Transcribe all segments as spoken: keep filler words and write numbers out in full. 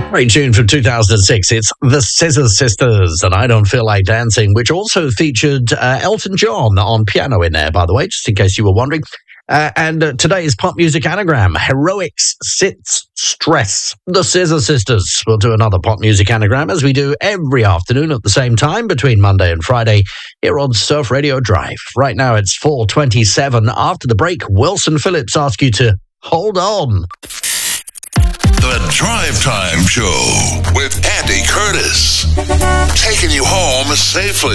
Great tune from two thousand six. It's the Scissor Sisters and I Don't Feel Like Dancing, which also featured uh, Elton John on piano in there, by the way, just in case you were wondering. Uh, and uh, today's pop music anagram, heroics, sits, stress. The Scissor Sisters. We'll do another pop music anagram as we do every afternoon at the same time between Monday and Friday here on Surf Radio Drive. Right now it's four twenty-seven. After the break, Wilson Phillips asks you to hold on. The Drive Time Show with Andy Curtis. Taking you home safely.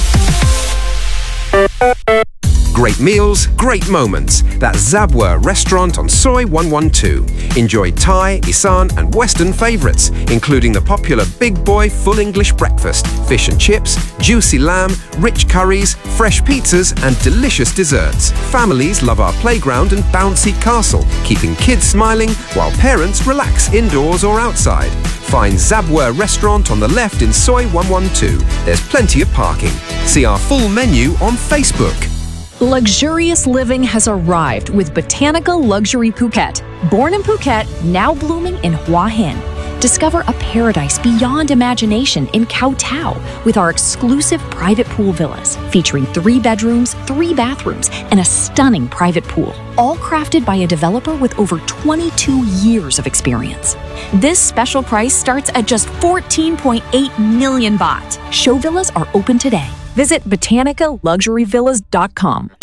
Great meals, great moments. That's Zabwa Restaurant on Soy one twelve. Enjoy Thai, Isan and Western favourites, including the popular Big Boy Full English Breakfast, fish and chips, juicy lamb, rich curries, fresh pizzas and delicious desserts. Families love our playground and bouncy castle, keeping kids smiling while parents relax indoors or outside. Find Zabwa Restaurant on the left in Soy one twelve. There's plenty of parking. See our full menu on Facebook. Luxurious living has arrived with Botanical Luxury Phuket. Born in Phuket, now blooming in Hua Hin. Discover a paradise beyond imagination in Koh Tao with our exclusive private pool villas featuring three bedrooms, three bathrooms, and a stunning private pool, all crafted by a developer with over twenty-two years of experience. This special price starts at just fourteen point eight million baht. Show villas are open today. Visit botanica luxury villas dot com.